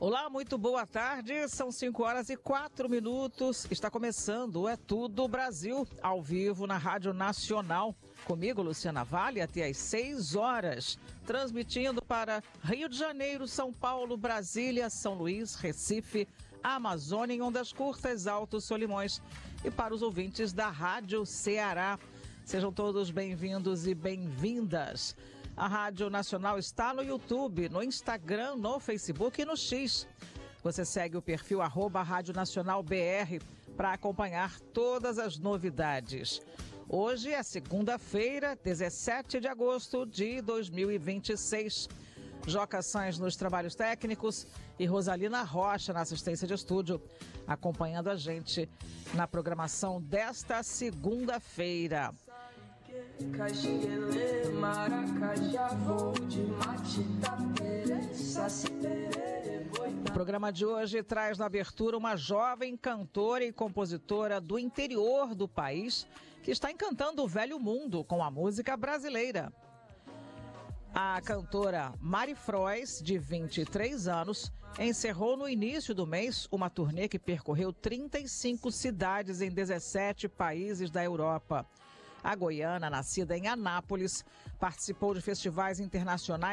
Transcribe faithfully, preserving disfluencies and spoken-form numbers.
Olá, muito boa tarde, são cinco horas e quatro minutos, está começando o É Tudo Brasil, ao vivo na Rádio Nacional, comigo Luciana Vale até às seis horas, transmitindo para Rio de Janeiro, São Paulo, Brasília, São Luís, Recife, Amazônia em ondas curtas, Altos Solimões e para os ouvintes da Rádio Ceará. Sejam todos bem-vindos e bem-vindas. A Rádio Nacional está no YouTube, no Instagram, no Facebook e no X. Você segue o perfil arroba Rádio Nacional B R para acompanhar todas as novidades. Hoje é segunda-feira, dezessete de agosto de dois mil e vinte e seis. Joca Sainz nos trabalhos técnicos e Rosalina Rocha na assistência de estúdio, acompanhando a gente na programação desta segunda-feira. O programa de hoje traz na abertura uma jovem cantora e compositora do interior do país que está encantando o velho mundo com a música brasileira. A cantora Mari Frois, de vinte e três anos, encerrou no início do mês uma turnê que percorreu trinta e cinco cidades em dezessete países da Europa. A goiana, nascida em Anápolis, participou de festivais internacionais